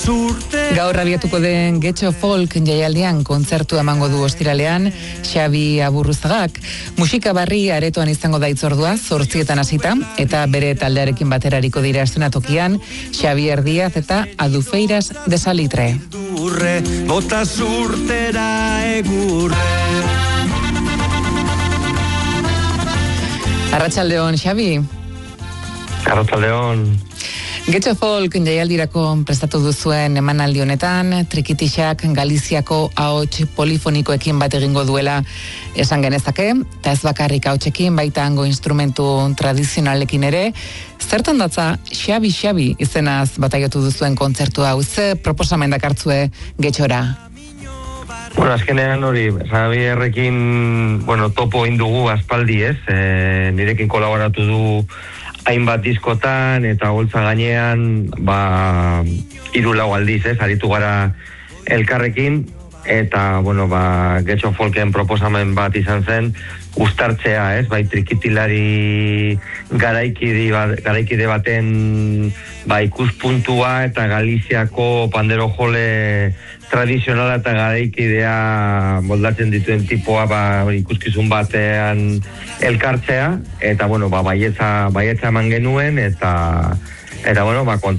Gaur abiatuko den Getxo Folk jaialdian kontzertu emango du ostiralean Xabi Aburruzagak. Musika barri aretoan izango da itzordua, 8:00 hasita, eta bere taldearekin baterariko dira eszenatokian Xabier Díaz eta Adufeiras de Salitre. Bota zurtera egurre. Arratsaldeon, Xabi. Arratsaldeon. Getxo Folk jaialdirako prestatu duzuen emanaldi honetan, Trikitixak Galiziako ahots polifonikoekin bat egingo duela esan genezake, eta ez bakarrik ahotsekin, baita hango instrumentu tradizionalekin ere. Zertan datza Xabi izenaz bataiatu duzuen kontzertu hau, ze proposamen dakartzue Getxora? Azkenean hori, Xabierrekin, topo indugu aspaldi ez, nirekin kolaboratu du hainbat diskotan eta holtza gainean 3-4 aldiz, aritu gara elkarrekin, eta Getxo Folken proposamen bat izan zen uztartzea, ez, bai trikitilari garaikide baten ikuspuntua eta Galiziako pandero jole tradizionala eta garaikidea moldatzen dituen tipoa ikuskizun batean elkartzea, eta baietza eman genuen, eta